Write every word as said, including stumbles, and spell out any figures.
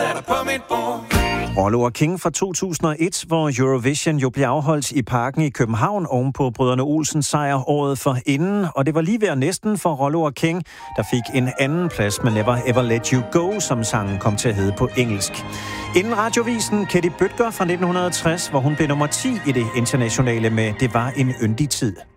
er der på mit bord. Rollo og King fra to tusind og et, hvor Eurovision jo blev afholdt i Parken i København ovenpå Brødrene Olsens sejr året for inden. Og det var lige ved at næsten for Rollo og King, der fik en anden plads med Never Ever Let You Go, som sangen kom til at hedde på engelsk. Inden radiovisen Katie Bødker fra nitten tres, hvor hun blev nummer ti i det internationale med Det var en yndig tid.